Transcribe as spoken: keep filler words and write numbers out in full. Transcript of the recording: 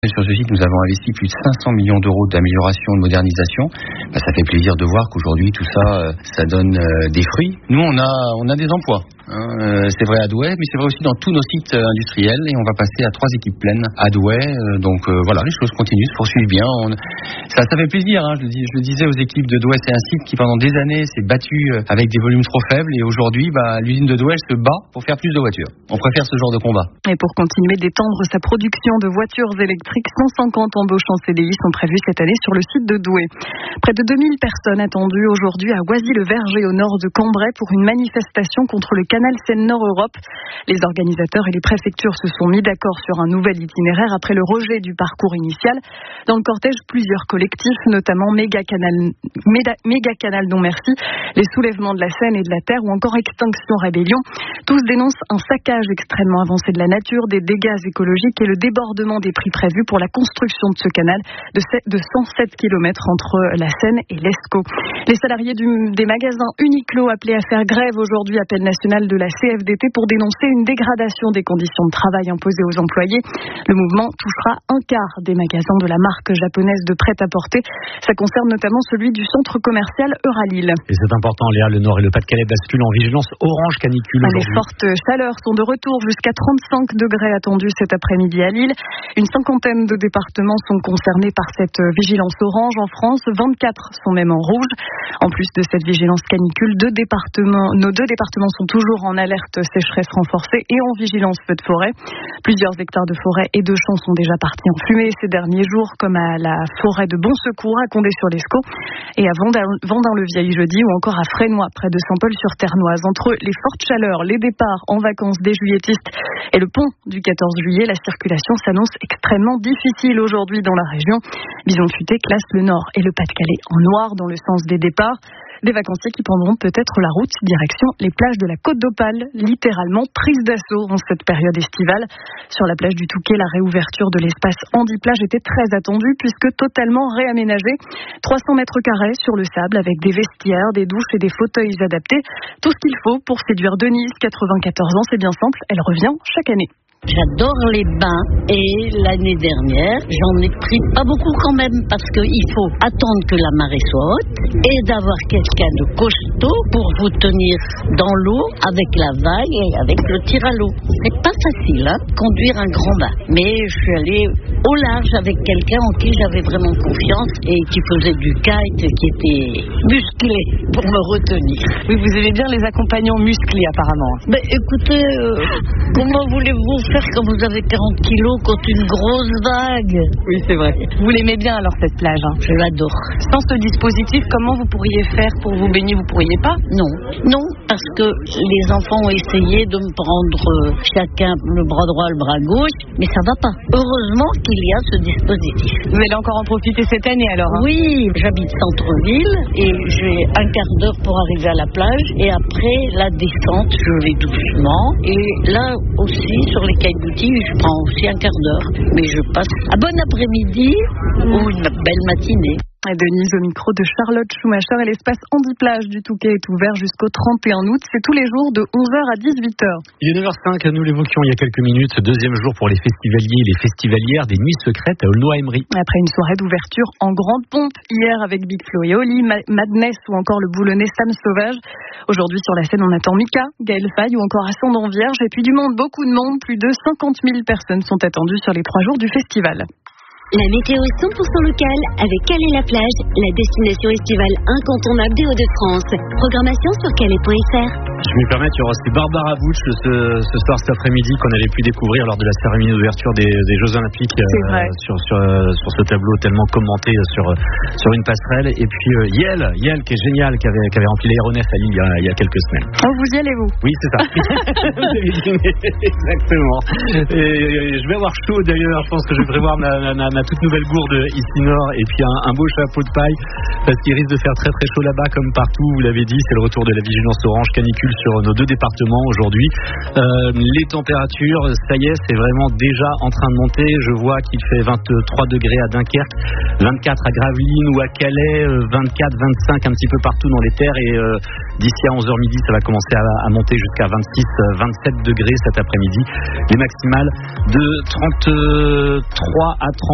Sur ce site, nous avons investi plus de cinq cents millions d'euros d'amélioration et de modernisation. Bah, ça fait plaisir de voir qu'aujourd'hui, tout ça, ça donne des fruits. Nous, on a, on a des emplois. Hein, euh, c'est vrai à Douai, mais c'est vrai aussi dans tous nos sites euh, industriels, et on va passer à trois équipes pleines à Douai. Euh, donc euh, voilà, les choses continuent, se poursuivent bien. On... Ça, ça fait plaisir. Hein, je, le dis, je le disais aux équipes de Douai, c'est un site qui pendant des années s'est battu euh, avec des volumes trop faibles, et aujourd'hui, bah, l'usine de Douai se bat pour faire plus de voitures. On préfère ce genre de combat. Et pour continuer d'étendre sa production de voitures électriques, cent cinquante embauches en C D I sont prévues cette année sur le site de Douai. Près de deux mille personnes attendues aujourd'hui à Oisy-le-Verger, au nord de Cambrai, pour une manifestation contre le canal Seine-Nord-Europe. Les organisateurs et les préfectures se sont mis d'accord sur un nouvel itinéraire après le rejet du parcours initial. Dans le cortège, plusieurs collectifs, notamment Méga Canal, Méga Canal non merci, les soulèvements de la Seine et de la Terre ou encore Extinction Rébellion. Tous dénoncent un saccage extrêmement avancé de la nature, des dégâts écologiques et le débordement des prix prévus pour la construction de ce canal de cent sept kilomètres entre la Seine et l'Escaut. Les salariés du, des magasins Uniqlo appelés à faire grève aujourd'hui, appel national de la C F D T pour dénoncer une dégradation des conditions de travail imposées aux employés. Le mouvement touchera un quart des magasins de la marque japonaise de prêt-à-porter. Ça concerne notamment celui du centre commercial Euralil. Et c'est important, Léa, le Nord et le Pas-de-Calais basculent en vigilance orange canicule aujourd'hui. Les fortes chaleurs sont de retour, jusqu'à trente-cinq degrés attendus cet après-midi à Lille. Une cinquantaine de départements sont concernés par cette vigilance orange en France. vingt-quatre sont même en rouge. En plus de cette vigilance canicule, deux départements, nos deux départements sont toujours en alerte sécheresse renforcée et en vigilance feu de forêt. Plusieurs hectares de forêt et de champs sont déjà partis en fumée ces derniers jours, comme à la forêt de Bon Secours à Condé-sur-l'Escaut et à Vendin-le-Vieil jeudi, ou encore à Frénois près de Saint-Paul-sur-Ternoise. Entre les fortes chaleurs, les départs en vacances des juilletistes et le pont du quatorze juillet, la circulation s'annonce extrêmement difficile aujourd'hui dans la région. Bison Futé classe le Nord et le Pas-de-Calais en noir dans le sens des départs. Des vacanciers qui prendront peut-être la route direction les plages de la Côte d'Opale, littéralement prise d'assaut en cette période estivale. Sur la plage du Touquet, la réouverture de l'espace handi-plage était très attendue puisque totalement réaménagée. trois cents mètres carrés sur le sable avec des vestiaires, des douches et des fauteuils adaptés. Tout ce qu'il faut pour séduire Denise, quatre-vingt-quatorze ans, c'est bien simple, elle revient chaque année. J'adore les bains et l'année dernière, j'en ai pris pas beaucoup quand même parce qu'il faut attendre que la marée soit haute et d'avoir quelqu'un de costaud pour vous tenir dans l'eau avec la vague et avec le tir à l'eau. C'est pas facile, hein, conduire un grand bain. Mais je suis allée au large avec quelqu'un en qui j'avais vraiment confiance et qui faisait du kite, qui était musclé pour me retenir. Oui, vous aimez bien les accompagnants musclés apparemment. Ben écoutez, euh, comment voulez-vous faire quand vous avez quarante kilos contre une grosse vague? Oui, c'est vrai. Vous l'aimez bien alors cette plage, hein? Je l'adore. Sans ce dispositif, comment vous pourriez faire pour vous baigner? Vous pourriez pas? Non, non, parce que les enfants ont essayé de me prendre euh, chacun le bras droit, le bras gauche, mais ça va pas. Heureusement qu'il y a ce dispositif. Vous allez encore en profiter cette année alors, hein? Oui, j'habite centre-ville et j'ai un quart d'heure pour arriver à la plage et après la descente, je vais doucement et là aussi sur les cailloutis, je prends aussi un quart d'heure, mais je passe un bon après-midi ou une belle matinée. Denise au micro de Charlotte Schumacher, et l'espace handi-plage du Touquet est ouvert jusqu'au trente et un août. C'est tous les jours de onze heures à dix-huit heures. Il est neuf heures cinq, nous l'évoquions il y a quelques minutes. Deuxième jour pour les festivaliers et les festivalières des Nuits Secrètes à Aulnoy-Emery. Après une soirée d'ouverture en grande pompe hier avec Big Flo et Oli, Madness ou encore le boulonnais Sam Sauvage. Aujourd'hui sur la scène, on attend Mika, Gaël Faye ou encore Ascendant Vierge. Et puis du monde, beaucoup de monde. Plus de cinquante mille personnes sont attendues sur les trois jours du festival. La météo cent pour cent locale avec Calais-la-Plage, la destination estivale incontournable des Hauts-de-France. Programmation sur calais point f r. Je me permets, il y aura aussi Barbara Butch ce, ce soir, cet après-midi, qu'on avait pu découvrir lors de la cérémonie d'ouverture des, des Jeux Olympiques euh, sur, sur, euh, sur ce tableau tellement commenté sur, sur une passerelle. Et puis euh, Yel, Yel qui est génial, qui avait, qui avait rempli l'aéronef à Lille il y, a, il y a quelques semaines. Oh, vous y allez, vous? Oui, c'est ça. Vous avez deviné, exactement. Et, et je vais avoir chaud d'ailleurs, je pense que je vais prévoir ma, ma, ma toute nouvelle gourde ici nord et puis un, un beau chapeau de paille parce qu'il risque de faire très très chaud là-bas comme partout, vous l'avez dit, c'est le retour de la vigilance orange canicule sur nos deux départements aujourd'hui. Euh, les températures, ça y est, c'est vraiment déjà en train de monter. Je vois qu'il fait vingt-trois degrés à Dunkerque, vingt-quatre à Gravelines ou à Calais, vingt-quatre, vingt-cinq un petit peu partout dans les terres et euh, d'ici à onze heures midi, ça va commencer à, à monter jusqu'à vingt-six, vingt-sept degrés cet après-midi. Les maximales de trente-trois à trente